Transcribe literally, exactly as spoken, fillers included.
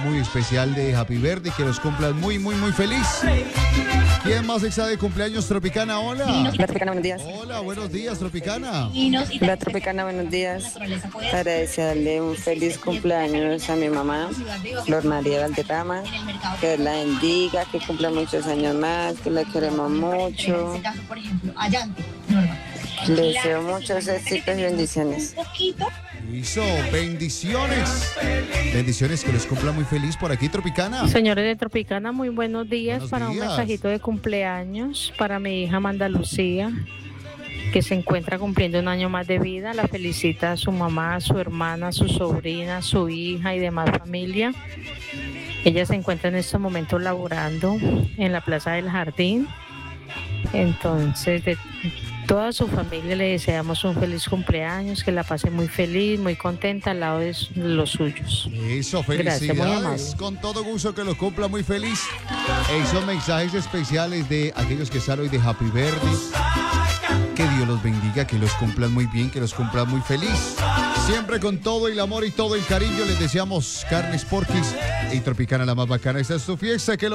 muy especial de Happy Birthday, que los cumplan muy, muy, muy feliz. ¿Quién más está de cumpleaños, Tropicana? Hola. Hola, Tropicana, buenos días. Hola, buenos días, Tropicana. Hola, Tropicana, buenos días. Para desearle un feliz cumpleaños a mi mamá, Flor María Valderrama. Que la bendiga, que cumpla muchos años más, que la queremos mucho. Le deseo muchos éxitos y bendiciones. Listo, bendiciones. Bendiciones, que les cumpla muy feliz por aquí, Tropicana. Señores de Tropicana, muy buenos días. Buenos para días. Un mensajito de cumpleaños para mi hija Amanda Lucía, que se encuentra cumpliendo un año más de vida. La felicita a su mamá, a su hermana, a su sobrina, a su hija y demás familia. Ella se encuentra en estos momentos laborando en la Plaza del Jardín. Entonces, de toda su familia le deseamos un feliz cumpleaños, que la pase muy feliz, muy contenta al lado de los suyos. Eso, Gracias, muy amable. felicidades. Con todo gusto, que lo cumpla muy feliz. Esos mensajes especiales de aquellos que están hoy de Happy Birthday. Que Dios los bendiga, que los cumplan muy bien, que los cumplan muy feliz. Siempre con todo el amor y todo el cariño les deseamos Carnes Porquis y Tropicana, la más bacana. Esta es tu fiesta, que lo